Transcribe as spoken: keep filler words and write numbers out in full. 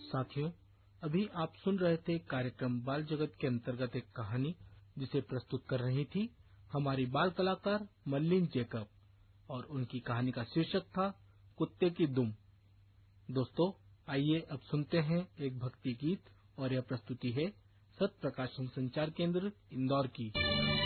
साथियों, अभी आप सुन रहे थे कार्यक्रम बाल जगत के अंतर्गत एक कहानी जिसे प्रस्तुत कर रही थी हमारी बाल कलाकार मल्लिन जेकब, और उनकी कहानी का शीर्षक था कुत्ते की दुम। दोस्तों, आइए अब सुनते हैं एक भक्ति गीत, और यह प्रस्तुति है सत्य प्रकाशन संचार केंद्र इंदौर की।